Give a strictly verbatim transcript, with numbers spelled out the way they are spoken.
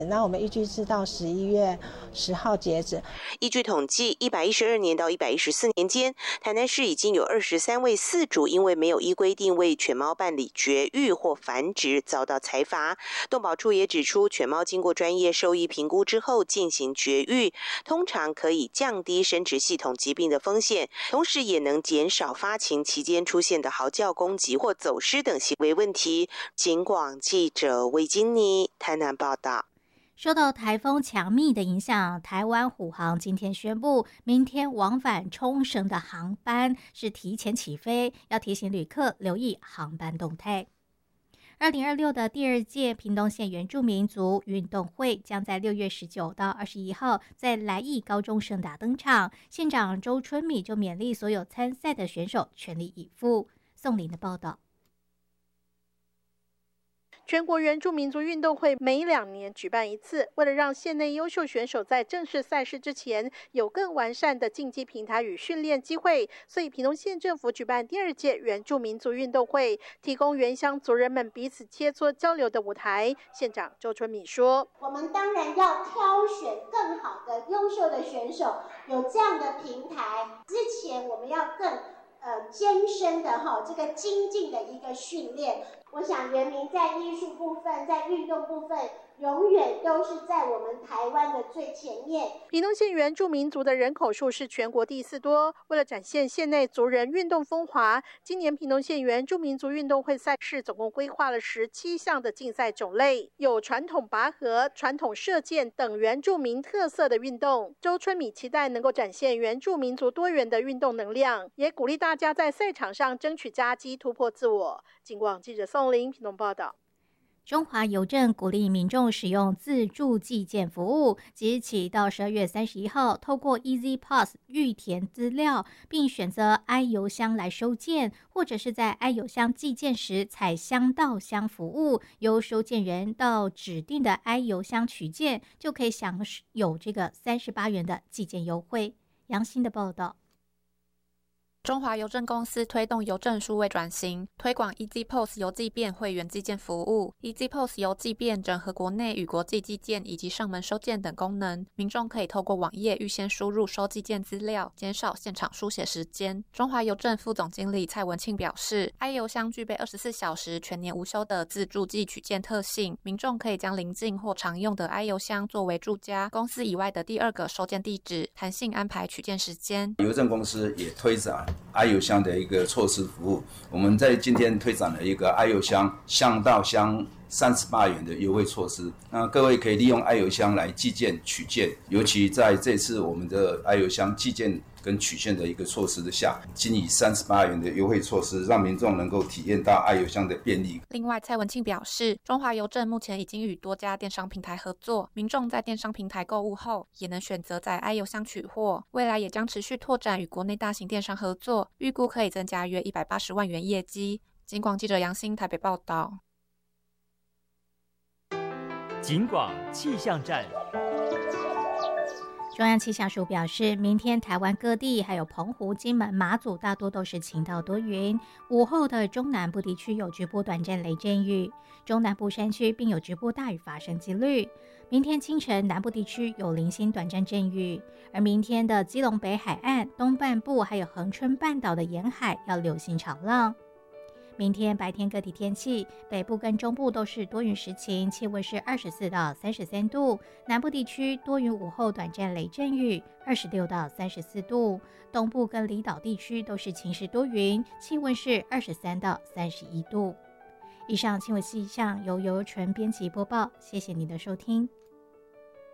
那我们预计是到十一月十号截止。 依据统计，一百一十二年到一百一十四年间，台南市已经有二十三位饲主因为没有依规定为犬猫办理绝育或繁殖，遭到裁罚。动保处也指出，犬猫经过专业兽医评估之后进行绝育，通常可以降低生殖系统疾病的风险，同时也能减少发情期间出现的嚎叫、攻击或走失等行为问题。警广记者魏金妮台南报道。 受到台风强密的影响，台湾虎航今天宣布，明天往返冲绳的航班是提前起飞，要提醒旅客留意航班动态。二零二六的第二届屏东县原住民族运动会将在六月十九到二十一号在来义高中盛大登场，县长周春米就勉励所有参赛的选手全力以赴。宋林的报道。 全国原住民族运动会每两年举办一次，为了让县内优秀选手在正式赛事之前有更完善的竞技平台与训练机会，所以屏东县政府举办第二届原住民族运动会，提供原乡族人们彼此切磋交流的舞台。县长周春米说：“ 我们当然要挑选更好的、优秀的选手，有这样的平台。之前我们要更呃艰深的哈这个精进的一个训练。”我想原民在艺术部分，在运动部分，永远都是在我们台湾的最前面。 屏东县原住民族的人口数是全国第四多，为了展现县内族人运动风华，今年屏东县原住民族运动会赛事总共规划了十七项的竞赛种类，有传统拔河、传统射箭等原住民特色的运动。周春米期待能够展现原住民族多元的运动能量，也鼓励大家在赛场上争取佳绩，突破自我。警广记者宋林屏东报道。 中华邮政鼓励民众使用自助寄件服务，即日起到十二月三十一号，透过 Easy Pass 预填资料，并选择 i 邮箱来收件，或者是在 i 邮箱寄件时采箱到箱服务，由收件人到指定的 i 邮箱取件，就可以享有这个三十八元的寄件优惠。杨欣的报道。 中华邮政公司推动邮政数位转型，推广 Easy Post 邮寄便会员寄件服务。Easy Post 邮寄便整合国内与国际寄件以及上门收件等功能，民众可以透过网页预先输入收寄件资料，减少现场书写时间。中华邮政副总经理蔡文庆表示 ，i 邮箱具备二十四小时全年无休的自助寄取件特性，民众可以将邻近或常用的 i 邮箱作为住家、公司以外的第二个收件地址，弹性安排取件时间。 邮政公司也推展i 邮箱的一个措施服务，我们在今天推展了一个 i 邮箱箱到箱三十八元的优惠措施。那各位可以利用 i 邮箱来寄件取件，尤其在这次我们的 i 邮箱寄件跟取件的一个措施的下，仅以三十八元的优惠措施，让民众能够体验到 i 邮箱的便利。 另外，蔡文庆表示，中华邮政目前已经与多家电商平台合作，民众在电商平台购物后，也能选择在 i 邮箱取货。未来也将持续拓展与国内大型电商合作，预估可以增加约一百八十万元业绩。警广记者杨欣台北报道。 警广气象站。 中央气象署表示，明天台湾各地还有澎湖、金门、马祖大多都是晴到多云，午后的中南部地区有局部短暂雷阵雨，中南部山区并有局部大雨发生几率。明天清晨南部地区有零星短暂阵雨，而明天的基隆北海岸、东半部还有恒春半岛的沿海要留心潮浪。明天白天各地天气，北部跟中部都是多云时晴，气温是二十四到三十三度，南部地区多云，午后短暂雷阵雨，二十六到三十四度，东部跟离岛地区都是晴时多云，气温是二十三到三十一度。以上新闻气象由尤纯编辑播报，谢谢您的收听。